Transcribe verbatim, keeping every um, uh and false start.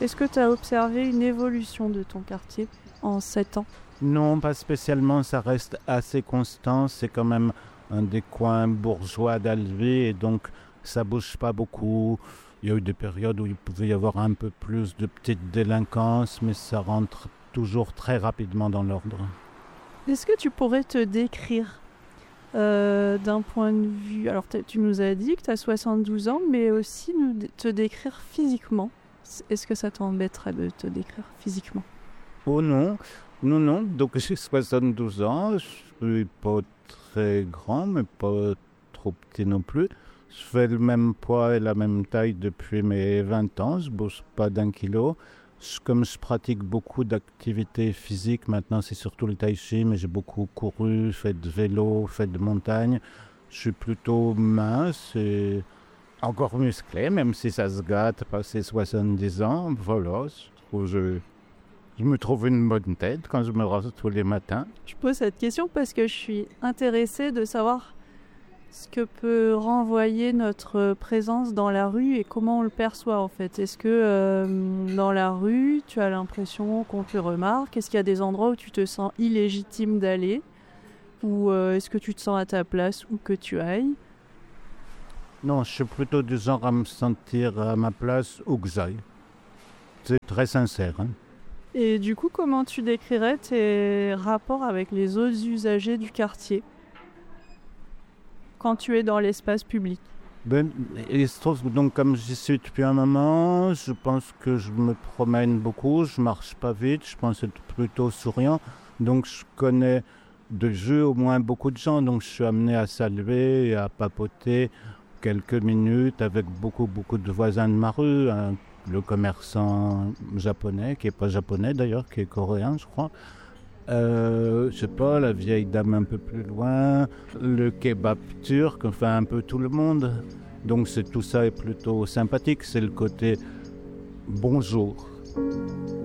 Est-ce que tu as observé une évolution de ton quartier en sept ans? Non, pas spécialement, ça reste assez constant. C'est quand même un des coins bourgeois d'Albi et donc ça bouge pas beaucoup. Il y a eu des périodes où il pouvait y avoir un peu plus de petites délinquances, mais ça rentre toujours très rapidement dans l'ordre. Est-ce que tu pourrais te décrire euh, d'un point de vue... Alors tu nous as dit que tu as soixante-douze ans, mais aussi nous, te décrire physiquement. Est-ce que ça t'embêterait de te décrire physiquement? Oh non, non, non. Donc j'ai soixante-douze ans, je suis pas très grand, mais pas trop petit non plus. Je fais le même poids et la même taille depuis mes vingt ans, je ne bouge pas d'un kilo. Je, comme je pratique beaucoup d'activités physiques, maintenant c'est surtout le tai chi, mais j'ai beaucoup couru, fait de vélo, fait de montagne. Je suis plutôt mince et encore musclé, même si ça se gâte passé soixante-dix ans. Voilà, je, trouve, je, je me trouve une bonne tête quand je me rase tous les matins. Je pose cette question parce que je suis intéressée de savoir ce que peut renvoyer notre présence dans la rue et comment on le perçoit en fait. Est-ce que euh, dans la rue, tu as l'impression qu'on te remarque? Est-ce qu'il y a des endroits où tu te sens illégitime d'aller? Ou euh, est-ce que tu te sens à ta place où que tu ailles? Non, je suis plutôt du genre à me sentir à ma place où que j'aille. C'est très sincère. Hein. Et du coup, comment tu décrirais tes rapports avec les autres usagers du quartier quand tu es dans l'espace public? Ben, il se trouve donc comme j'y suis depuis un moment, je pense que je me promène beaucoup, je marche pas vite, je pense être plutôt souriant, donc je connais de jeu au moins beaucoup de gens, donc je suis amené à saluer et à papoter quelques minutes avec beaucoup beaucoup de voisins de ma rue, hein, le commerçant japonais, qui est pas japonais d'ailleurs, qui est coréen je crois. Euh, je sais pas, la vieille dame un peu plus loin, le kebab turc, enfin un peu tout le monde. Donc c'est, tout ça est plutôt sympathique, c'est le côté bonjour.